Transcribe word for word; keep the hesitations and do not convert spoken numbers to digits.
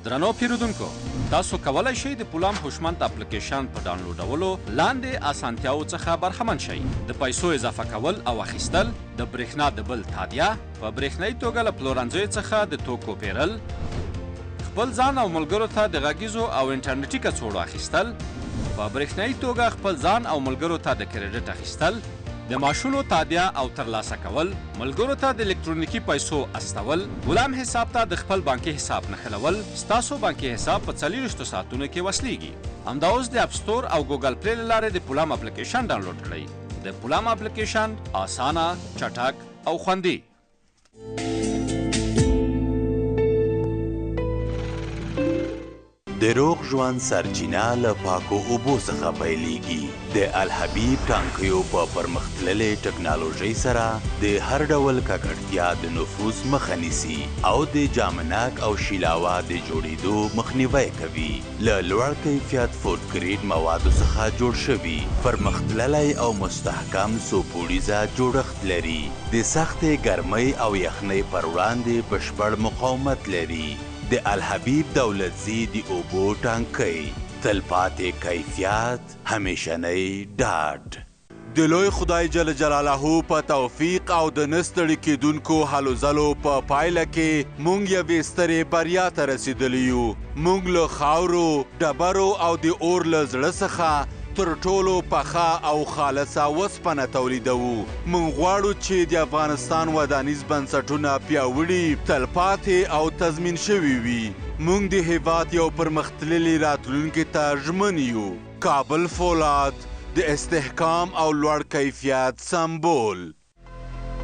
درنو پیرودونکو، تاسو کولی شئ د پولام هوشمند اپلیکیشن په ډاونلوډولو لاندې اسانتیاو څخه برخمن شئ. د پیسو اضافه کول او اخیستل، د برېښنا د بل تادیه، په برېښنایي توګه له پلورنځیو څخه د توکو پیرل، خپل ځان او ملګرو ته د غږیزو او انټرنیټي کڅوړو اخیستل، په برېښنایي توګه خپل ځان او ملګرو ته د کریډټ اخیستل، د معاشونو تادیه او ترلاسه کول، ملګرو ته د الکترونیکي پیسو استول، غلام حساب ته د خپل بانکي حساب نښلول، ستاسو بانکي حساب په څلېرویشتو ساعتونو کې وصلیږي. همدا اوس د اپ سټور او ګوګل پلی له لارې د پولام اپلیکیشن ډاونلوډ کړئ. د پولام اپلیکیشن اسانه، چټک او خوندي. د روغ ژوند سرچینه له پاکو اوبو څخه پیلېږي. د الحبیب ټانکیو په پرمختللې ټکنالوژۍ سره د هر ډول ککړتیا د نفوذ مخه نیسي او د جامناک او شیلاوا د جوړېدو مخنیوی کوي. له لوړ کیفیت فوډ ګریډ موادو څخه جوړ شوي پرمختللی او مستحکم څو پوړیزه جوړښت لري. د سختې ګرمۍ او یخنۍ پر وړاندې بشپړ مقاومت لري. د الحبیب دولتزی د اوبو ټانکۍ، تلپاتې کیفیت، همیشنی ډاډ. د لوی خدای جل جلاله په توفیق او د نه ستړي کیدونکو هلو ځلو په پایله کې موږ یوې سترې بریا ته رسېدلي یو. موږ له خاورو، ډبرو او د اور له زړه څخه تر ټولو پخه او خالصه وسپنه تولیدوو. موږ غواړو چې د افغانستان ودانیز بنسټونه پیاوړي، تلپاتې او تضمین شوي وي. موږ د هیواد یو پرمختللي راتلونکي ته ژمن یو. کابل فولاد د استحکام او لوړ کیفیت سمبول.